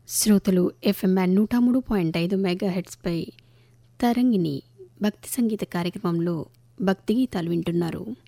శ్రోతలు ఎఫ్ఎంఎన్ 103.5 మెగాహెర్ట్జ్పై తరంగిణి భక్తి సంగీత కార్యక్రమంలో భక్తి గీతాలు వింటున్నారు.